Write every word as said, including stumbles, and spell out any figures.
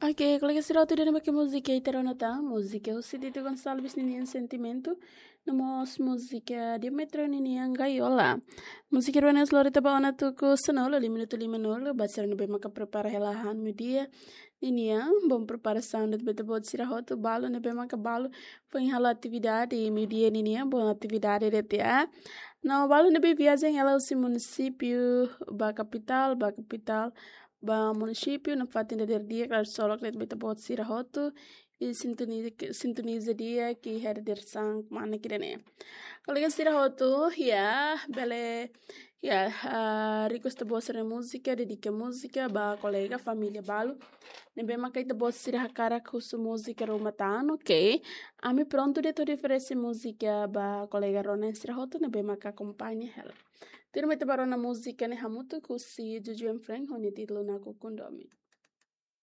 Oke, kalau que será tudo que música e teronata, música o Cidito Gonçalves ninian sentimento, namos música de metro ninian gaiola. Música ruanas lorita baona tu ku sonolo, lima tu lima nolo, bacar no bem maka prepara relahan no dia, ninian, bom preparação de beta bot sira hoto, balo no bem maka balo, foi hala atividade, meu dia ninian, bom atividade de tia. Não, balo no bem viagem ela o município, ba capital, ba capital, ba município na fatina der dia claro solo que beta bot sira hoto e sintoniza sintoniza dia que her der sang mana que né kalau que sira hoto ya bele ya uh, request boss re música dedica música ba colega família balo nebe makaita boss sira cara com su música romatano ok ami pronto de todo oferece música ba colega rona sira hoto nebe maka acompanha ela. Tira mete barona música ne hamuto kusi Juju Frank honi título na kukundomi.